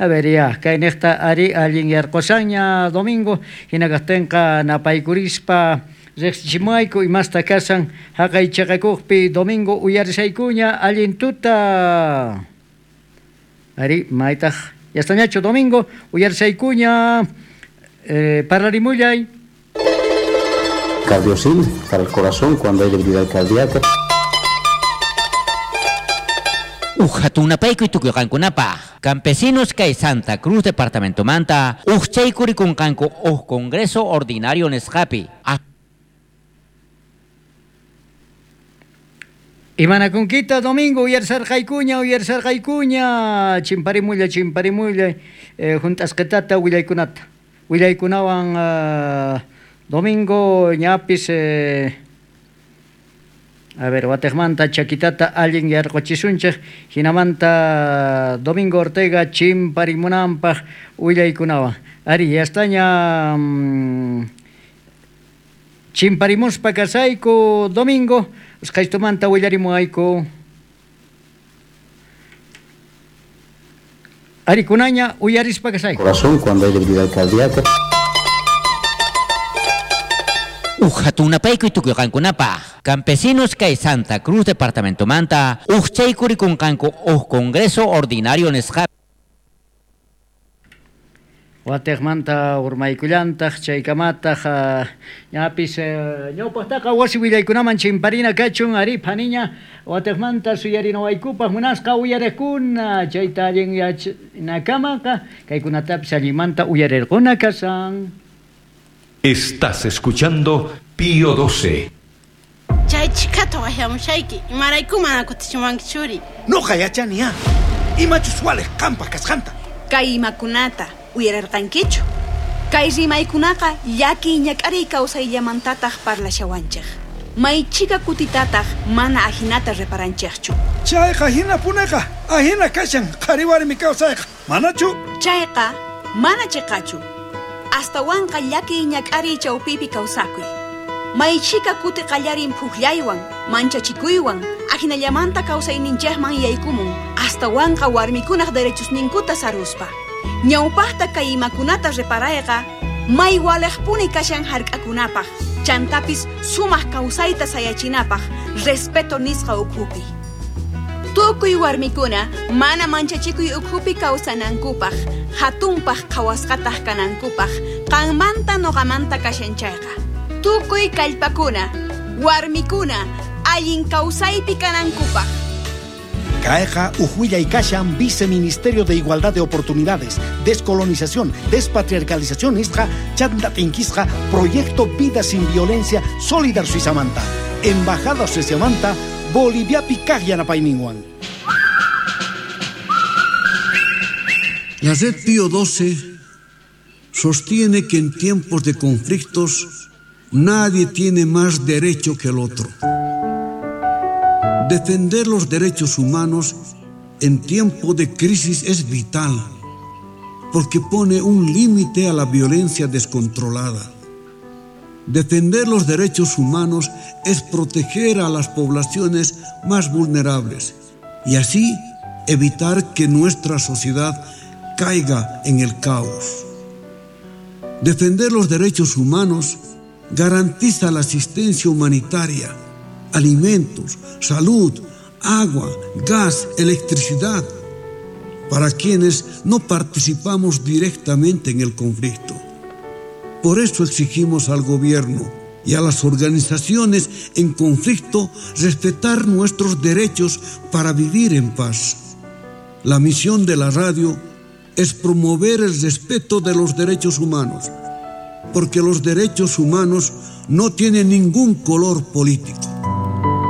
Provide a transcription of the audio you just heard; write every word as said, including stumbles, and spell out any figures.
A ver, ya, kainekta ari alin yarkosaña domingo, hinagastenka napaykurispa rexichimayku imasta kasan haqaychaqakukpi domingo uyarisaykuña alin tuta. Ari, maytaj, yastañacho domingo uyarisaykuña eh, parlarimuyay. Cardiosil para el corazón cuando hay debilidad cardíaca. Ujatunapayku tukuqankunapa campesinos kay Santa Cruz departamento manta uchaykury kunqanku uj congreso ordinario nisqapi. Imanakunkita domingo uyarisarqaykuña uyarisarqaykuña chimparimulla chimparimulla eh, juntasqatata willaykunata willaykunawan uh, domingo ñapis eh, a ver, Guatemanta, Chaquitata, alguien yarqochisunchej, hinamanta Domingo Ortega, Chimparimunampaj, Uyaykunawa. Ari, yastaña um, Chimparimuspa kasayku Domingo, Usqaystumanta willarimuayku. Ari, kunaña uyarispa kasayku. Corazón cuando hay debilidad cardíaca. Ujatunapayku tukuqankunapa campesinos kay Santa Cruz departamento manta uchaykury kunqanku uj congreso ordinario nisqapi. Guatemanta urmaykullantaq chaykamataq ñapis ñawpaqtaqa wasi willaykunaman chimparina kachun ari phaniña Guatemanta suyarinawaykupaq munasqa uyariqkuna chayta allin yachanakamaqa kaykunatapis allimanta uyarirquna kasan. Estás escuchando Pío doce. Chay chikato ayamushayki, imaraykumana kutichimankichuri. No hayachania. Imachuswales kampa kasjanta. Kay imakunata uyararqankichu. Kay rimaykunaqa llaki ñak'ari kawsayllamantataq parlashawanchik. Maychika kutitataq mana ahinata reparanchikchu. Chayqa hina punaqa ahina kashan qhariwarmi kawsayqa. Manachu? Chayqa mana chiqachu. Hasta wanqa llaki ñak'ari chawpipi kawsakuy. Maychika kuti qallarin puqllaywan, manchachikuywan, ahinallamanta kawsayninchikman yaykumun, hasta wanqa warmikunaq derechosninkuta saruspa. Ñawpaqta kay imakunata reparayqa, may waleqpuni kashan hark'akunapaq, chantapis sumaq kawsayta sayachinapaq, respeto nisqa ukhupi. Tukuy warmikuna mana manchachikuy ukhupi kawsanankupaq, hatunpaq qhawasqataq kanankupaq, qanmanta noqamanta kashanchayqa. Tukuy kallpakuna, warmikuna, allin kawsaypi kanankupaq. Caeja Ujuilla y Kashan, Viceministerio de Igualdad de Oportunidades, Descolonización, Despatriarcalización Isja, Chandatinquisja, Proyecto Vida Sin Violencia, Solidar Suizamanta, Embajada Suizamanta, Bolivia Picagyan Apaiminguan. La Red Pío doce sostiene que en tiempos de conflictos nadie tiene más derecho que el otro. Defender los derechos humanos en tiempo de crisis es vital, porque pone un límite a la violencia descontrolada. Defender los derechos humanos es proteger a las poblaciones más vulnerables y así evitar que nuestra sociedad caiga en el caos. Defender los derechos humanos garantiza la asistencia humanitaria, alimentos, salud, agua, gas, electricidad, para quienes no participamos directamente en el conflicto. Por eso exigimos al gobierno y a las organizaciones en conflicto respetar nuestros derechos para vivir en paz. La misión de la radio es promover el respeto de los derechos humanos, porque los derechos humanos no tienen ningún color político.